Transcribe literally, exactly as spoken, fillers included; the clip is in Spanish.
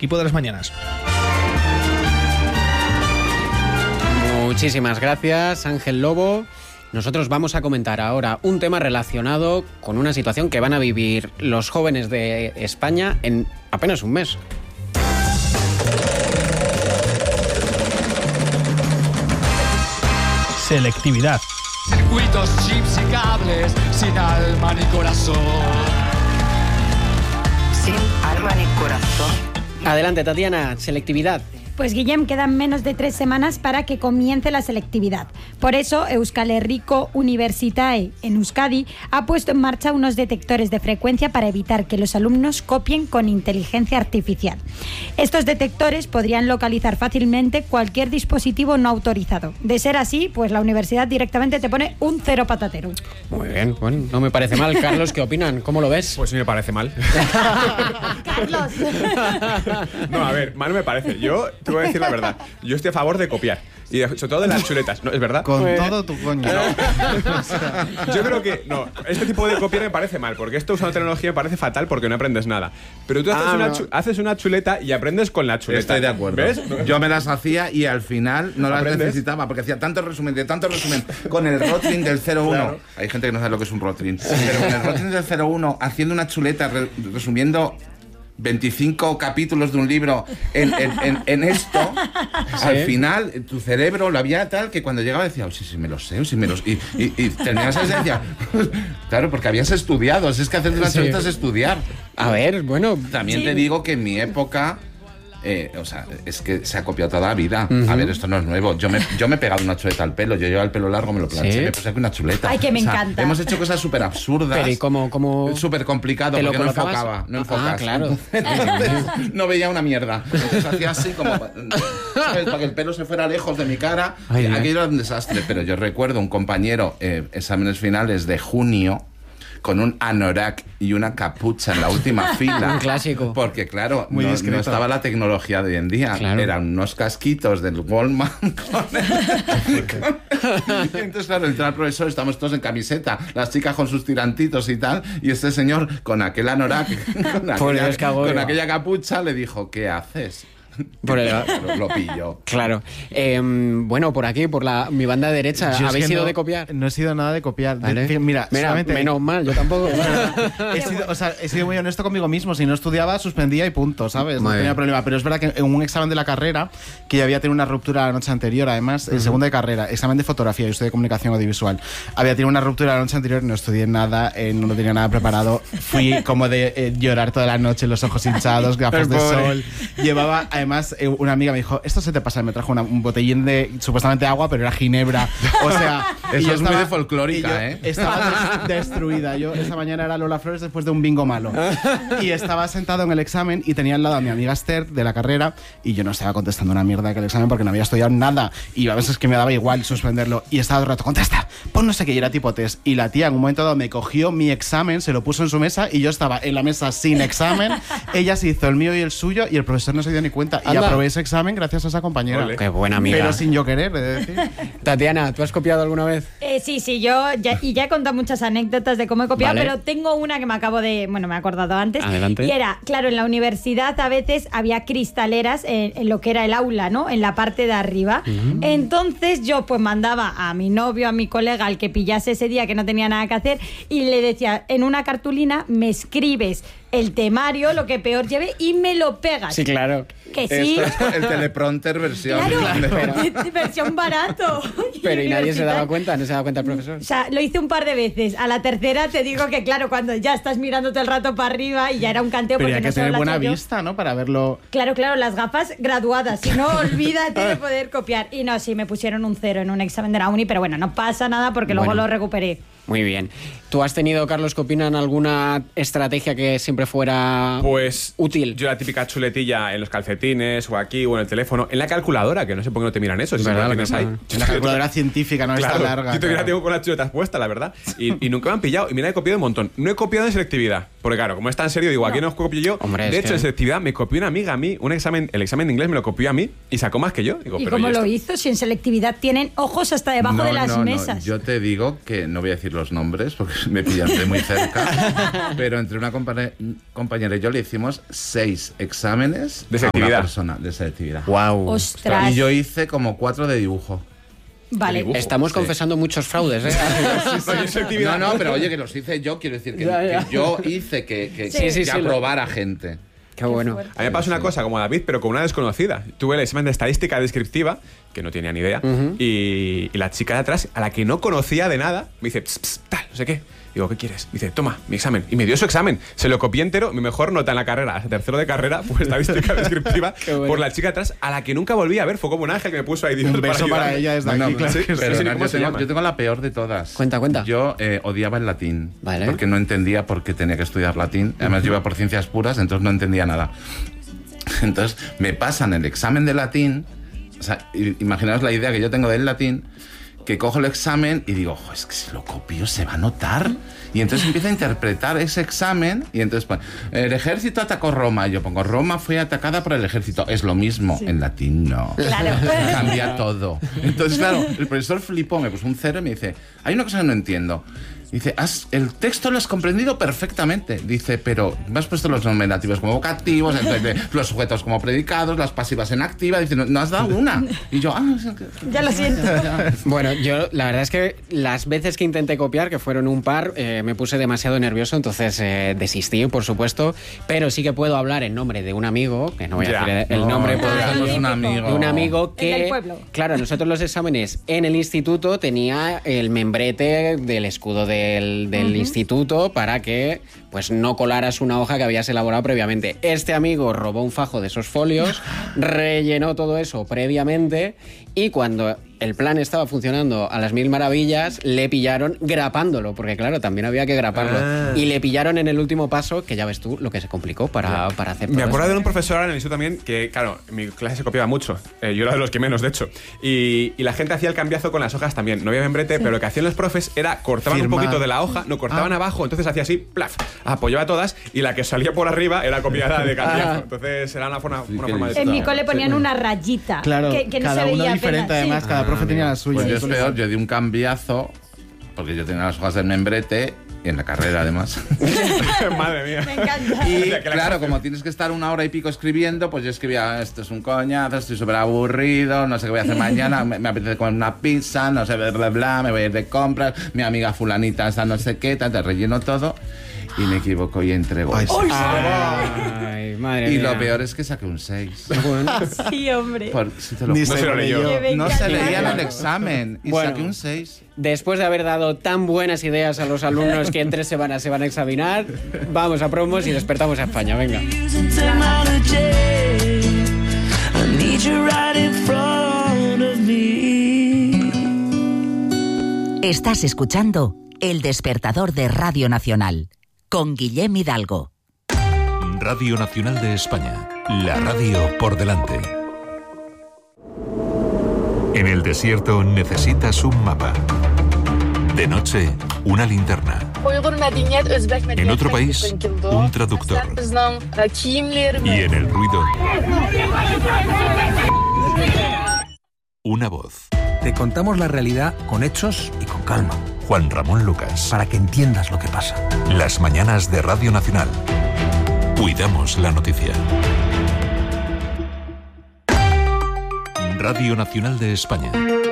equipo de las mañanas. Muchísimas gracias, Ángel Lobo. Nosotros vamos a comentar ahora un tema relacionado con una situación que van a vivir los jóvenes de España en apenas un mes. Selectividad. Circuitos, chips y cables, sin alma ni corazón. Sin alma ni corazón. Adelante, Tatiana, selectividad. Pues Guillem, quedan menos de tres semanas para que comience la selectividad. Por eso, Euskal Herriko Unibertsitae en Euskadi ha puesto en marcha unos detectores de frecuencia para evitar que los alumnos copien con inteligencia artificial. Estos detectores podrían localizar fácilmente cualquier dispositivo no autorizado. De ser así, pues la universidad directamente te pone un cero patatero. Muy bien, bueno, no me parece mal. Carlos, ¿qué opinan? ¿Cómo lo ves? Pues sí me parece mal. Carlos. No, a ver, mal me parece. Yo te voy a decir la verdad. Yo estoy a favor de copiar. Y de, sobre todo de las chuletas, ¿no? ¿Es verdad? Con pues... todo tu coño. No. O sea, yo creo que, no, este tipo de copiar me parece mal, porque esto usando tecnología me parece fatal porque no aprendes nada. Pero tú haces, ah, una, no. chu- haces una chuleta y aprendes con la chuleta. Estoy de acuerdo. ¿Ves? Yo me las hacía y al final no las ¿Aprendes? necesitaba porque hacía tanto resumen, de tanto resumen con el Rotring del cero uno. Claro. Hay gente que no sabe lo que es un Rotring. Pero con el Rotring del cero uno, haciendo una chuleta, re- resumiendo veinticinco capítulos de un libro en, en, en, en esto, ¿sí? Al final tu cerebro lo había tal que cuando llegaba decía, oh, sí, sí, me lo sé, sí, me lo sé. Y, y, y terminabas a decir, claro, porque habías estudiado, es que hacer unas chuletas es estudiar. A ver, bueno... También sí. te digo que en mi época... Eh, o sea, es que se ha copiado toda la vida. Uh-huh. A ver, esto no es nuevo. Yo me, yo me he pegado una chuleta al pelo. Yo llevaba el pelo largo, me lo planché, ¿Sí? me puse aquí una chuleta. Ay, que me o sea, encanta. Hemos hecho cosas súper absurdas. Pero ¿y cómo, cómo... Súper complicado, ¿Te lo porque no colocabas? enfocaba. No enfocas. Ah, claro. Entonces, no veía una mierda. Entonces hacía así como... ¿sabes? Para que el pelo se fuera lejos de mi cara. Ay, Aquí ay. era un desastre. Pero yo recuerdo un compañero, eh, exámenes finales de junio, con un anorak y una capucha en la última fila. Un clásico. Porque, claro, Muy no, discreto. no estaba la tecnología de hoy en día. Claro. Eran unos casquitos del Walmart. Con el, con... Entonces, claro, entra el profesor, estamos todos en camiseta, las chicas con sus tirantitos y tal, y este señor con aquel anorak, con, aquella, con aquella capucha, le dijo, ¿qué haces? Por el... lo, lo pilló. Claro. Eh, bueno, por aquí, por la mi banda derecha, Yo es ¿habéis que sido no, de copiar? No he sido nada de copiar. ¿Vale? De- mira, Mira, solamente... menos mal, yo tampoco. he, sido, o sea, he sido muy honesto conmigo mismo. Si no estudiaba, suspendía y punto, ¿sabes? No Muy tenía bien. problema. Pero es verdad que en un examen de la carrera, que ya había tenido una ruptura la noche anterior, además, el segundo de carrera, examen de fotografía, yo estudié comunicación audiovisual, había tenido una ruptura la noche anterior, no estudié nada, eh, no lo tenía nada preparado. Fui como de eh, llorar toda la noche, los ojos hinchados, gafas de sol. Llevaba, además, eh, una amiga me dijo, esto se te pasa, me trajo una, un botellín de supuestamente agua, pero era ginebra. O sea, y Eso yo es muy de folclórica, y yo ¿eh? Estaba des- destruida. Yo esta mañana era Lola Flores después de un bingo malo. Y estaba sentado en el examen y tenía al lado a mi amiga Esther de la carrera y yo no estaba contestando una mierda aquel examen porque no había estudiado nada y a veces que me daba igual suspenderlo y estaba todo el rato, contesta, pon no sé qué, y era tipo test. Y la tía en un momento dado me cogió mi examen, se lo puso en su mesa y yo estaba en la mesa sin examen. Ella se hizo el mío y el suyo y el profesor no se dio ni cuenta. Y Anda. aprobé ese examen gracias a esa compañera. Ole. Qué buena amiga. Pero sin yo querer, he de decir. Tatiana, ¿tú has copiado alguna vez? Eh, sí, sí, yo ya, y ya he contado muchas anécdotas de cómo he copiado, Vale. pero tengo una que me acabo de, bueno, me he acordado antes. Adelante. Y era, claro, en la universidad a veces había cristaleras en, en lo que era el aula, ¿no? En la parte de arriba. Entonces yo pues mandaba a mi novio, a mi colega, al que pillase ese día que no tenía nada que hacer, y le decía, en una cartulina me escribes el temario, lo que peor lleve, y me lo pegas. Sí, claro. Que sí. Esto es el teleprompter versión. Claro, versión barato. Pero y nadie se daba Universitario. cuenta, no se daba cuenta el profesor. O sea, lo hice un par de veces. A la tercera te digo que, claro, cuando ya estás mirándote el rato para arriba y ya era un canteo Pero porque hay que no solo tener la buena hacía yo. vista, ¿no? Para verlo. Claro, claro, las gafas graduadas. Si no, olvídate de poder copiar. Y no, sí, me pusieron un cero en un examen de la uni, pero bueno, no pasa nada porque luego Bueno. lo recuperé. Muy bien. ¿Tú has tenido, Carlos, qué opinan, alguna estrategia que siempre fuera Pues útil? yo la típica chuletilla en los calcetines o aquí o en el teléfono, en la calculadora, que no sé por qué no te miran eso, si ¿Verdad? siempre lo tienes ahí. Una calculadora científica, no Claro, está larga. yo todavía la claro. tengo con las chuletas puestas, la verdad. Y, y nunca me han pillado. Y mira, he copiado un montón. No he copiado en selectividad. Porque claro, como es tan serio, digo, aquí no os copio yo. Hombre, de es hecho, que- en selectividad me copió una amiga a mí. Un examen, el examen de inglés me lo copió a mí y sacó más que yo. Digo, ¿Y pero cómo ¿y lo esto? hizo? Si en selectividad tienen ojos hasta debajo No, de las no, no. mesas. Yo te digo que no voy a decir decir los nombres porque me pillan de muy cerca, pero entre una compa- compañera y yo le hicimos seis exámenes de a selectividad. una persona de selectividad. Wow. Ostras. Y yo hice como cuatro de dibujo. Vale. Estamos Sí. confesando muchos fraudes, ¿eh? No, no, pero oye, que los hice yo, quiero decir que, Ya, ya. que yo hice que, que, Sí, que, sí, que sí, aprobara gente. Qué bueno. fuerte. A mí me pasó una cosa como a David, pero con una desconocida. Tuve el examen de estadística descriptiva, que no tenía ni idea, y, y la chica de atrás, a la que no conocía de nada, me dice, pss, pss, tal, no sé qué. Digo, ¿qué quieres? Me dice, toma, mi examen. Y me dio su examen. Se lo copié entero. Mi mejor nota en la carrera, hasta tercero de carrera, fue estadística descriptiva bueno. por la chica de atrás, a la que nunca volví a ver. Fue como un ángel que me puso ahí. Dios, Un beso para, ayudarme. ella desde Bueno, aquí. claro, sí, pero sí, sí, no, ¿cómo yo, se tengo, llama? yo tengo la peor de todas. Cuenta, cuenta. Yo eh, odiaba el latín. Vale. Porque no entendía por qué tenía que estudiar latín. Además, yo iba por ciencias puras, entonces no entendía nada. Entonces, me pasan el examen de latín. O sea, i- imaginaos la idea que yo tengo del latín, que cojo el examen y digo, "Jo, es que si lo copio se va a notar". Y entonces empiezo a interpretar ese examen y entonces pone, el ejército atacó Roma. Y yo pongo, Roma fue atacada por el ejército. Es lo mismo. En latín no. Claro. Cambia todo. Entonces, claro, el profesor flipó, me puso un cero y me dice, hay una cosa que no entiendo. Dice, has, el texto lo has comprendido perfectamente. Dice, pero me has puesto los nominativos como vocativos, entonces, los sujetos como predicados, las pasivas en activa. Dice, no, no has dado una. Y yo, ah, es que- Ya lo siento. Bueno, yo la verdad es que las veces que intenté copiar, que fueron un par, eh, me puse demasiado nervioso, entonces eh, desistí, por supuesto, pero sí que puedo hablar en nombre de un amigo, que no voy a Ya. decir el No, nombre, ya, porque- Ay, tenemos un épico. amigo. de un amigo El del que, pueblo. claro, nosotros los exámenes en el instituto tenía el membrete del escudo del, del instituto para que pues no colaras una hoja que habías elaborado previamente. Este amigo robó un fajo de esos folios, rellenó todo eso previamente y cuando el plan estaba funcionando a las mil maravillas, le pillaron grapándolo, porque claro, también había que graparlo. Ah. Y le pillaron en el último paso, que ya ves tú lo que se complicó para, para hacer todo Me acuerdo eso. de un profesor ahora en el instituto también que, claro, en mi clase se copiaba mucho. Eh, yo era de los que menos, de hecho. Y, y la gente hacía el cambiazo con las hojas también. No había membrete, pero lo que hacían los profes era cortaban Firmar. un poquito de la hoja, no cortaban abajo, entonces hacía así, plaf, apoyaba todas y la que salía por arriba era copiada de cambiazo. Entonces era una forma, Sí, una qué forma de... listo. En mi cole ponían una rayita. Claro, que, que no cada se veía uno diferente, apenas. además, Sí. cada profe tenía la suya. Pues yo es peor, yo di un cambiazo, porque yo tenía las hojas del membrete, y en la carrera además. Madre mía. Me encanta. Y O sea, que la claro, clase- como tienes que estar una hora y pico escribiendo, pues yo escribía, esto es un coñazo, estoy súper aburrido, no sé qué voy a hacer mañana, me, me apetece comer una pizza, no sé, bla, bla, bla, me voy a ir de compras, mi amiga fulanita está no sé qué, tal, te relleno todo, y me equivoco y entrego. Ay, eso. sí. Ay, madre Y mía. lo peor es que saqué un seis. Sí, hombre. Por- si te lo Ni juro. se lo leyó. Que me No se encanta. leía en el examen, y Bueno. saqué un seis. Después de haber dado tan buenas ideas a los alumnos que en tres semanas se van a examinar, vamos a promos y despertamos a España. Venga. Estás escuchando El Despertador de Radio Nacional con Guillem Hidalgo. Radio Nacional de España, la radio por delante. En el desierto necesitas un mapa. De noche, una linterna. En otro país, un traductor. Y en el ruido, una voz. Te contamos la realidad con hechos y con calma, Juan Ramón Lucas. para que entiendas lo que pasa. Las mañanas de Radio Nacional. Cuidamos la noticia. Radio Nacional de España.